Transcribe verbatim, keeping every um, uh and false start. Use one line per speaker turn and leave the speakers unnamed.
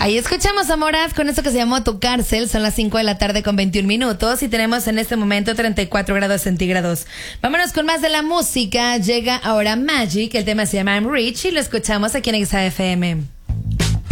Ahí escuchamos a Morat con esto que se llamó Tu Cárcel. Son las cinco de la tarde con veintiún minutos y tenemos en este momento treinta y cuatro grados centígrados. Vámonos con más de la música. Llega ahora Magic, el tema se llama I'm Rich y lo escuchamos aquí en X A F M.